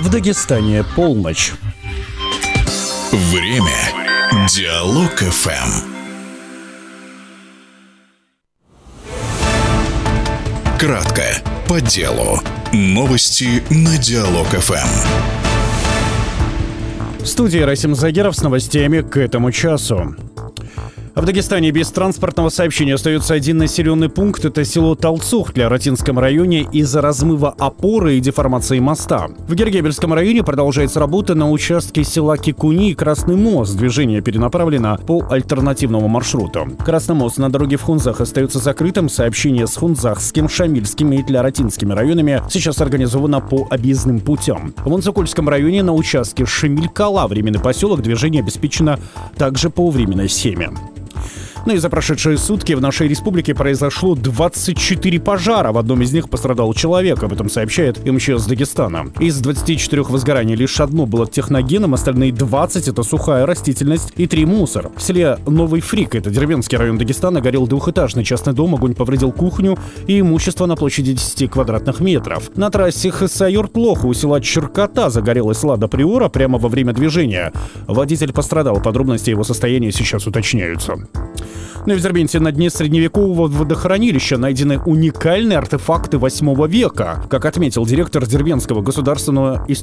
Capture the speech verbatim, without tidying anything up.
В Дагестане полночь. Время. Диалог эф эм. Кратко, по делу. Новости на Диалог эф эм. В студии Расим Загиров с новостями к этому часу. В Дагестане без транспортного сообщения остается один населенный пункт. Это село Талцух в Ратинском районе из-за размыва опоры и деформации моста. В Гергебельском районе продолжается работа на участке села Кикуни и Красный мост. Движение перенаправлено по альтернативному маршруту. Красный мост на дороге в Хунзах остается закрытым. Сообщение с Хунзахским, Шамильским и Тляратинскими районами сейчас организовано по объездным путям. В Мансукульском районе на участке Шемилькала, временный поселок, движение обеспечено также по временной схеме. Ну и за прошедшие сутки в нашей республике произошло двадцать четыре пожара. В одном из них пострадал человек. Об этом сообщает эм че эс Дагестана. Из двадцати четырёх возгораний лишь одно было техногеном, остальные двадцать — это сухая растительность и три — мусор. В селе Новый Фрик, это деревенский район Дагестана, горел двухэтажный частный дом. Огонь повредил кухню и имущество на площади десяти квадратных метров. На трассе Хасаюрт-Лоха у села Черкота загорелась Лада Приора прямо во время движения. Водитель пострадал. Подробности его состояния сейчас уточняются. Ну и в Дербенте на дне средневекового водохранилища найдены уникальные артефакты восьмого века. Как отметил директор Дербентского государственного исторического